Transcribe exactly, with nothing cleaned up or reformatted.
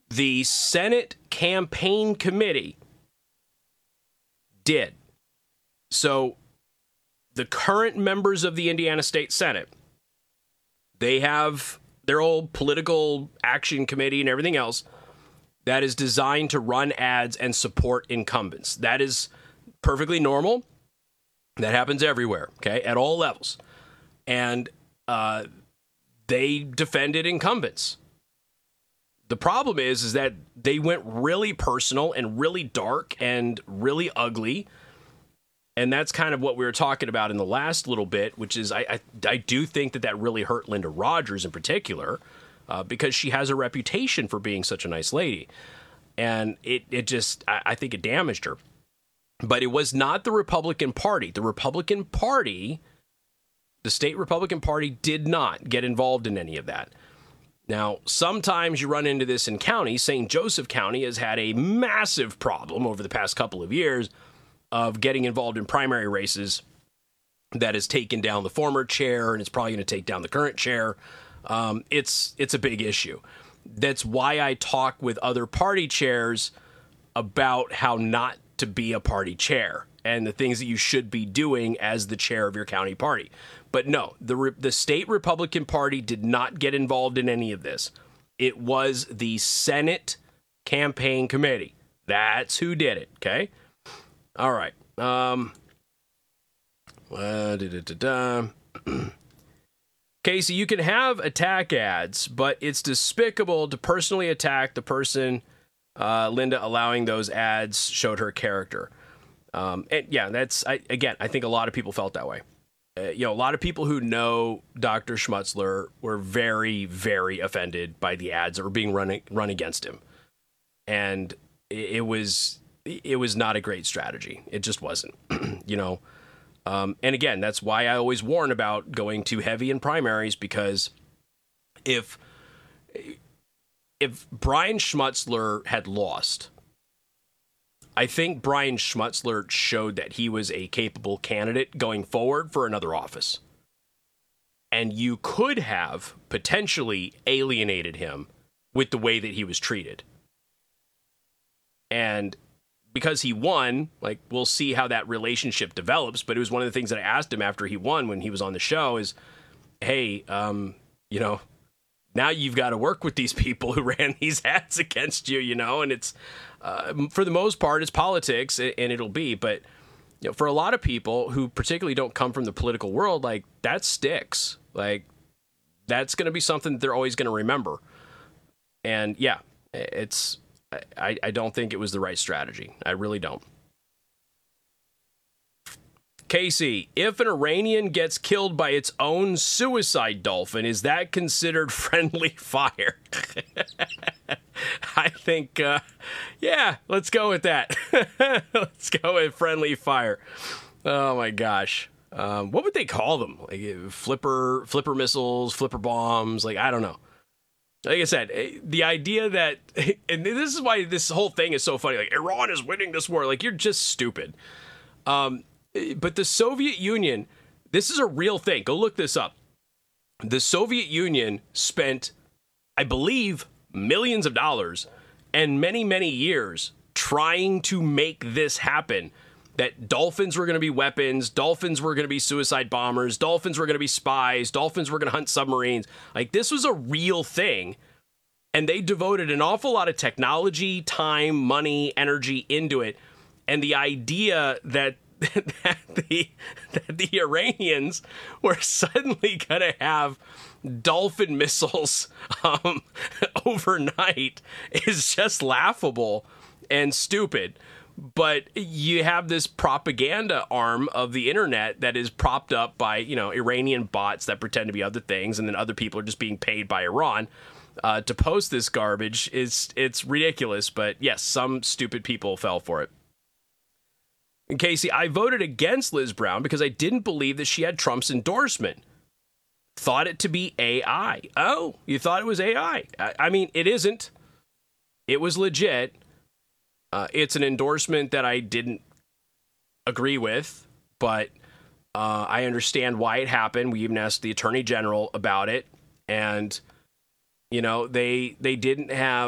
The Senate Campaign Committee did. So the current members of the Indiana State Senate, they have their old political action committee and everything else that is designed to run ads and support incumbents. That is perfectly normal. That happens everywhere, okay, at all levels. And uh, they defended incumbents. The problem is, is that they went really personal and really dark and really ugly. And that's kind of what we were talking about in the last little bit, which is I I, I do think that that really hurt Linda Rogers in particular, uh, because she has a reputation for being such a nice lady. And it, it just, I, I think it damaged her. But it was not the Republican Party. The Republican Party, the state Republican Party, did not get involved in any of that. Now, sometimes you run into this in counties. Saint Joseph County has had a massive problem over the past couple of years of getting involved in primary races that has taken down the former chair, and it's probably going to take down the current chair. Um, it's it's a big issue. That's why I talk with other party chairs about how not to be a party chair and the things that you should be doing as the chair of your county party. But no, the the state Republican Party did not get involved in any of this. It was the Senate Campaign Committee. That's who did it, okay? All right. Um, uh, da, da, da, da. Casey, you can have attack ads, but it's despicable to personally attack the person, uh, Linda, allowing those ads showed her character. Um, and yeah, that's, I, again, I think a lot of people felt that way. Uh, you know, a lot of people who know Doctor Schmutzler were very, very offended by the ads that were being run, run against him. And it, it was, it was not a great strategy. It just wasn't, you know. Um, and again, that's why I always warn about going too heavy in primaries, because if, if Brian Schmutzler had lost, I think Brian Schmutzler showed that he was a capable candidate going forward for another office. And you could have potentially alienated him with the way that he was treated. And because he won, like, we'll see how that relationship develops. But it was one of the things that I asked him after he won when he was on the show is, hey, um, you know, now you've got to work with these people who ran these ads against you, you know, and it's, uh, for the most part, it's politics, and it'll be. But, you know, for a lot of people who particularly don't come from the political world, like, that sticks. Like, that's going to be something that they're always going to remember. And yeah, it's, I, I don't think it was the right strategy. I really don't. Casey, if an Iranian gets killed by its own suicide dolphin, is that considered friendly fire? I think, uh, yeah, let's go with that. Let's go with friendly fire. Oh my gosh. Um, what would they call them? Like flipper, flipper missiles, flipper bombs? Like, I don't know. Like I said, the idea that, and this is why this whole thing is so funny, like, Iran is winning this war. Like, you're just stupid. Um, but the Soviet Union, this is a real thing. Go look this up. The Soviet Union spent, I believe, millions of dollars and many, many years trying to make this happen. That dolphins were going to be weapons, dolphins were going to be suicide bombers, dolphins were going to be spies, dolphins were going to hunt submarines. Like, this was a real thing. And they devoted an awful lot of technology, time, money, energy into it. And the idea that, that, the, that the Iranians were suddenly going to have dolphin missiles um, overnight is just laughable and stupid. But you have this propaganda arm of the internet that is propped up by, you know, Iranian bots that pretend to be other things, and then other people are just being paid by Iran uh, to post this garbage. It's, it's ridiculous, but yes, some stupid people fell for it. And Casey, I voted against Liz Brown because I didn't believe that she had Trump's endorsement. Thought it to be A I. Oh, you thought it was A I? I, I mean, it isn't. It was legit. Uh, it's an endorsement that I didn't agree with, but uh, I understand why it happened. We even asked the Attorney General about it, and you know they they didn't have